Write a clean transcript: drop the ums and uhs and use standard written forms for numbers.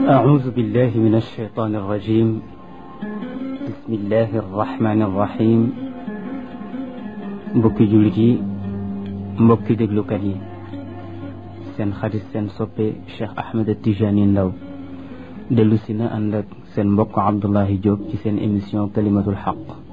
أعوذ بالله من الشيطان الرجيم بسم الله الرحمن الرحيم mbokki jullit yi mbokki déglukat yi seen xarit seen soppe Cheikh Ahmed Tijani Ndaw dellu si na ànd ak seen mbokk Abdoulahi Diop ci seen émission kalimatul xaq